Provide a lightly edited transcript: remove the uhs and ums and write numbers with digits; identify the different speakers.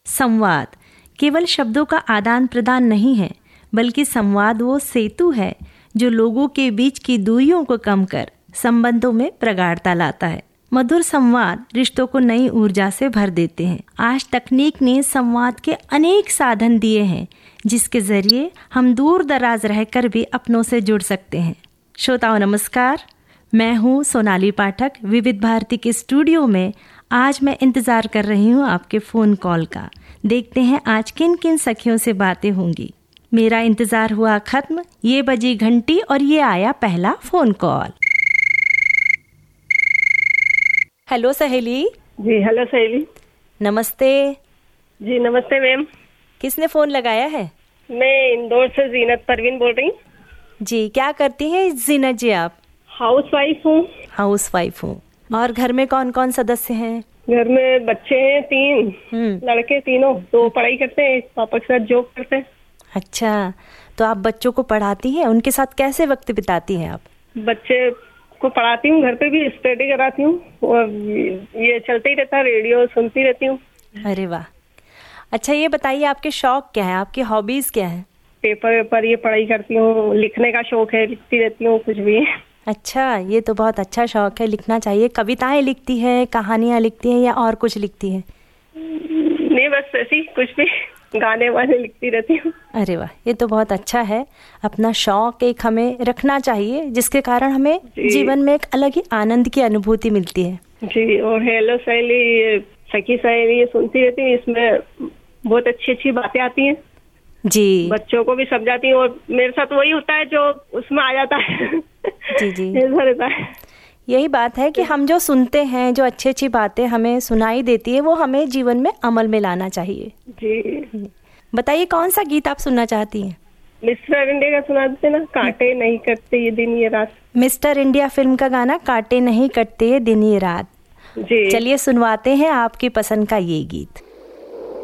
Speaker 1: संवाद केवल शब्दों का आदान प्रदान नहीं है, बल्कि संवाद वो सेतु है जो लोगों के बीच की दूरियों को कम कर संबंधों में प्रगाढ़ता लाता है। मधुर संवाद रिश्तों को नई ऊर्जा से भर देते हैं। आज तकनीक ने संवाद के अनेक साधन दिए हैं, जिसके जरिए हम दूर दराज रहकर भी अपनों से जुड़ सकते हैं। श्रोताओं नमस्कार, मैं हूँ सोनाली पाठक। विविध भारती के स्टूडियो में आज मैं इंतजार कर रही हूँ आपके फ़ोन कॉल का। देखते हैं आज किन किन सखियों से बातें होंगी। मेरा इंतजार हुआ खत्म, ये बजी घंटी और ये आया पहला फ़ोन कॉल। हेलो सहेली।
Speaker 2: जी हेलो सहेली।
Speaker 1: नमस्ते।
Speaker 2: जी नमस्ते मैम।
Speaker 1: किसने फ़ोन लगाया है?
Speaker 2: मैं इंदौर से जीनत परवीन बोल रही हूँ।
Speaker 1: जी, क्या करती हैं जीनत जी आप?
Speaker 2: हाउसवाइफ हूँ।
Speaker 1: हाउसवाइफ हूँ। और घर में कौन कौन सदस्य हैं?
Speaker 2: घर में बच्चे हैं 3, लड़के तीनों, 2 पढ़ाई करते हैं, पापा के साथ जॉब करते हैं।
Speaker 1: अच्छा, तो आप बच्चों को पढ़ाती हैं, उनके साथ कैसे वक्त बिताती हैं आप?
Speaker 2: बच्चे को पढ़ाती हूँ, घर पे भी स्टडी कराती हूँ और ये चलते ही रहता है, रेडियो सुनती रहती हूँ।
Speaker 1: अरे वाह। अच्छा, ये बताइए आपके शौक क्या है, आपकी हॉबीज क्या है?
Speaker 2: पेपर पर ये पढ़ाई करती हूँ, लिखने का शौक है, लिखती रहती हूँ कुछ भी।
Speaker 1: अच्छा, ये तो बहुत अच्छा शौक है, लिखना चाहिए। कविताएं लिखती है, कहानियां लिखती है या और कुछ लिखती है?
Speaker 2: नहीं, बस ऐसी कुछ भी गाने वाने लिखती रहती हूँ।
Speaker 1: अरे वाह, ये तो बहुत अच्छा है। अपना शौक एक हमें रखना चाहिए, जिसके कारण हमें जीवन में एक अलग ही आनंद की अनुभूति मिलती है।
Speaker 2: जी, और हेलो सहेली, सखी सहेली ये सुनती रहती है, इसमें बहुत अच्छी अच्छी बातें आती हैं
Speaker 1: जी।
Speaker 2: बच्चों को भी समझाती हूँ और मेरे साथ वही होता है जो उसमें आ जाता है।
Speaker 1: जी जी,
Speaker 2: ऐसा रहता है।
Speaker 1: यही बात है कि हम जो सुनते हैं, जो अच्छी अच्छी बातें हमें सुनाई देती है, वो हमें जीवन में अमल में लाना चाहिए।
Speaker 2: जी,
Speaker 1: बताइए कौन सा गीत आप सुनना चाहती हैं?
Speaker 2: मिस्टर इंडिया का सुना देते ना, कांटे नहीं कटते ये दिन ये रात।
Speaker 1: मिस्टर इंडिया फिल्म का गाना कांटे नहीं कटते ये दिन ये रात।
Speaker 2: जी,
Speaker 1: चलिए सुनवाते हैं आपकी पसंद का ये गीत।